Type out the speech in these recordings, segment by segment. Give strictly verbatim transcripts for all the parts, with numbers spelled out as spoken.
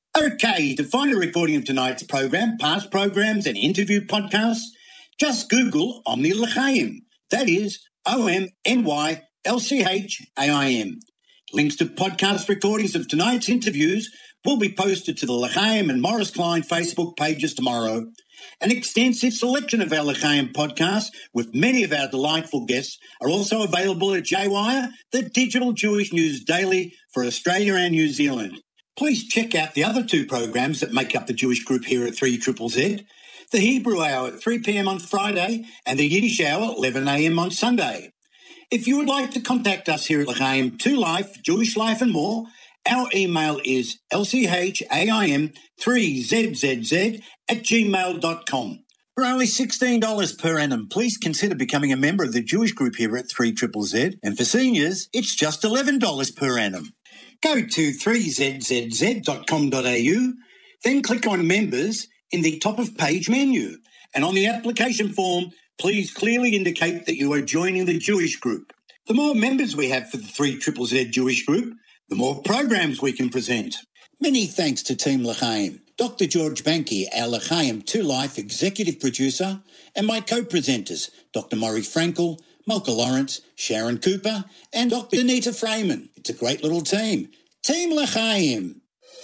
Okay, to find a recording of tonight's program, past programs and interview podcasts, just Google Omni L'Chaim. That is O M N Y L C H A I M. Links to podcast recordings of tonight's interviews will be posted to the L'Chaim and Morris Klein Facebook pages tomorrow. An extensive selection of our L'Chaim podcasts with many of our delightful guests are also available at J Wire, the digital Jewish news daily for Australia and New Zealand. Please check out the other two programs that make up the Jewish group here at three Z Z Z, the Hebrew Hour at three p.m. on Friday and the Yiddish Hour at eleven a.m. on Sunday. If you would like to contact us here at L'Chaim, to Life, Jewish Life and more, our email is L C H A I M three Z Z Z at gmail dot com. For only sixteen dollars per annum, please consider becoming a member of the Jewish group here at three Z Z Z, and for seniors, it's just eleven dollars per annum. Go to three Z Z Z dot com dot a u, then click on Members in the top of page menu. And on the application form, please clearly indicate that you are joining the Jewish group. The more members we have for the three Z Z Z Jewish group, the more programs we can present. Many thanks to Team L'Chaim, Doctor George Banky, our L'Chaim two Life executive producer, and my co-presenters, Doctor Maury Frankel, Malka Lawrence, Sharon Cooper, and Doctor Anita Freeman. It's a great little team. Team L'Chaim.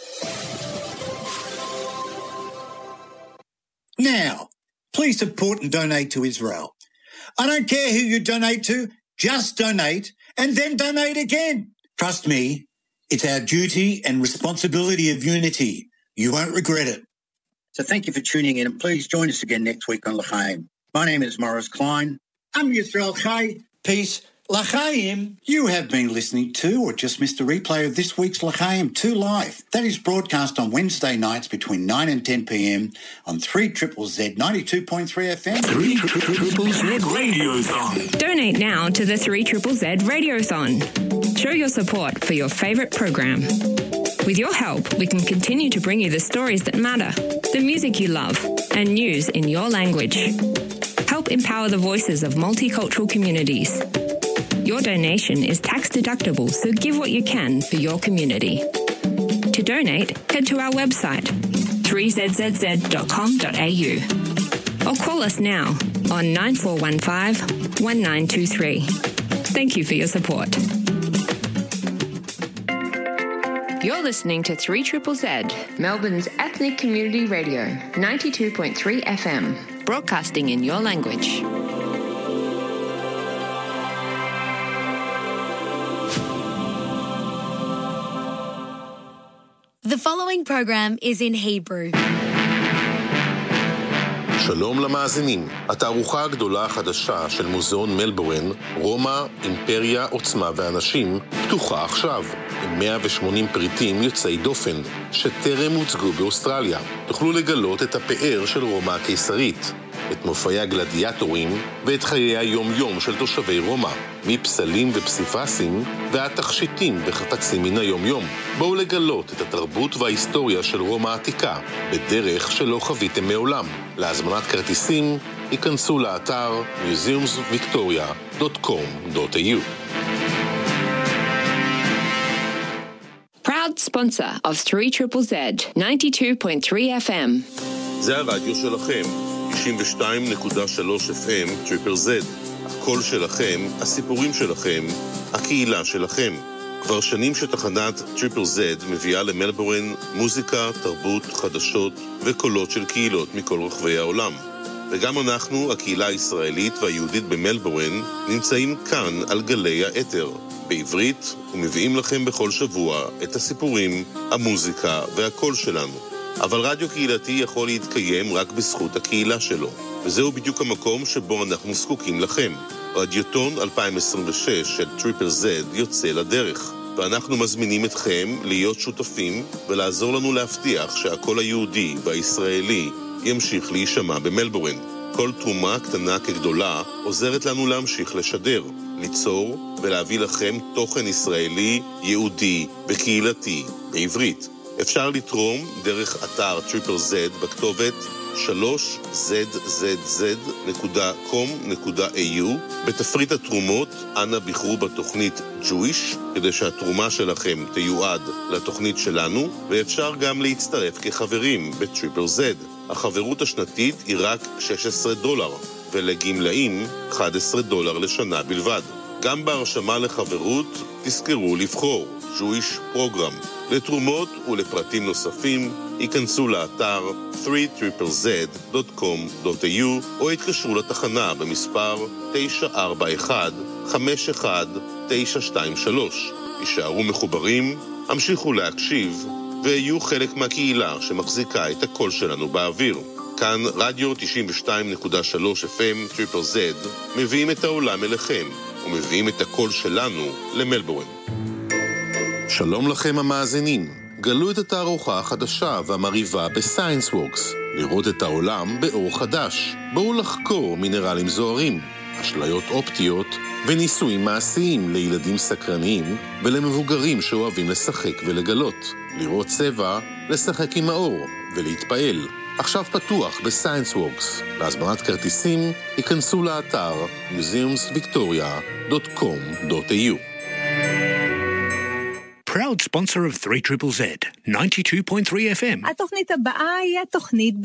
Now, please support and donate to Israel. I don't care who you donate to, just donate and then donate again. Trust me, it's our duty and responsibility of unity. You won't regret it. So thank you for tuning in, and please join us again next week on L'Chaim. My name is Morris Klein. I'm Yisrael Chai. Peace. L'Chaim. You have been listening to or just missed a replay of this week's L'Chaim two Live. That is broadcast on Wednesday nights between nine and ten p.m. on three Z Z Z ninety-two point three F M. three Z Z Z Radiothon. Donate now to the three Z Z Z Radiothon. Show your support for your favourite program. With your help, we can continue to bring you the stories that matter, the music you love, and news in your language. Help empower the voices of multicultural communities. Your donation is tax deductible, so give what you can for your community. To donate, head to our website, three Z Z Z dot com dot a u, or call us now on nine four one five, one nine two three. Thank you for your support. You're listening to three Z Z Z, Melbourne's ethnic community radio, ninety-two point three F M, broadcasting in your language. The following program is in Hebrew. שלום למאזינים. התערוכה הגדולה החדשה של מוזיאון מלבורן, רומא, אימפריה, עוצמה ואנשים, פתוחה עכשיו, עם מאה ושמונים פריטים יוצאי דופן, שטרם הוצגו באוסטרליה. תוכלו לגלות את הפאר של רומא הקיסרית, את מופעי הגלדיאטורים ואת חיי היום-יום של תושבי רומא, מפסלים ופסיפסים ועד תכשיטים וחפצים מן היום-יום. בואו לגלות את התרבות וההיסטוריה של רומא העתיקה, בדרך שלא חוויתם מעולם. להזמנת כרטיסים, היכנסו לאתר museums victoria dot com dot a u. Proud sponsor of three Z Z Z, ninety-two point three F M. זה הרדיו שלכם, תשעים ושתיים נקודה שלוש אף אם, טריפל זד. הקול שלכם, הסיפורים שלכם, הקהילה שלכם. כבר שנים שתחנת טריפל זד מביאה למלבורן מוזיקה, תרבות, חדשות וקולות של קהילות מכל רחבי העולם. וגם אנחנו, הקהילה הישראלית והיהודית במלבורן, נמצאים כאן על גלי האתר, בעברית, ומביאים לכם בכל שבוע את הסיפורים, המוזיקה והקול שלנו. אבל רדיו קהילתי יכול להתקיים רק בזכות הקהילה שלו, וזהו בדיוק המקום שבו אנחנו זקוקים לכם. רדיוטון אלפיים עשרים ושש של טריפל זד יוצא לדרך, ואנחנו מזמינים אתכם להיות שותפים ולעזור לנו להבטיח שהקול היהודי והישראלי ימשיך להישמע במלבורן. כל תרומה קטנה כגדולה עוזרת לנו להמשיך לשדר, ליצור ולהביא לכם תוכן ישראלי, יהודי וקהילתי בעברית. אפשר לתרום דרך אתר טריפל זד בכתובת שלוש זד זד זד נקודה קום נקודה איי יו. בתפריט התרומות אנא בחרו בתוכנית Jewish כדי שהתרומה שלכם תיועד לתוכנית שלנו, ואפשר גם להצטרף כחברים בטריפל זד. החברות השנתית היא רק שש עשרה דולר, ולגמלאים אחד עשר דולר לשנה בלבד. גם בהרשמה לחברות תזכרו לבחור Jewish Program. לתרומות ולפרטים נוספים ייכנסו לאתר שלוש זד זד דוט קום דוט איי יו או התקשרו לתחנה במספר תשע ארבע אחת חמש אחת תשע שתיים שלוש. יישארו מחוברים, המשיכו להקשיב ויהיו חלק מהקהילה שמחזיקה את הקול שלנו באוויר. כאן רדיו תשעים ושתיים נקודה שלוש אף אם טריפל זד מביאים את העולם אליכם ומביאים את הקול שלנו למלבורן. שלום לכם המאזינים, גלו את התערוכה החדשה והמריבה בסיינס ווקס, לראות את העולם באור חדש. בואו לחקור מינרלים זוהרים, אשליות אופטיות וניסויים מעשיים לילדים סקרניים ולמבוגרים שאוהבים לשחק ולגלות, לראות צבע, לשחק עם האור ולהתפעל. עכשיו פתוח בסיינס ווקס. להזמנת כרטיסים ייכנסו לאתר מיוזיאמס ויקטוריה דוט קום דוט איי יו. Proud sponsor of three triple Z, ninety-two point three F M. התוכנית הבאה היא התוכנית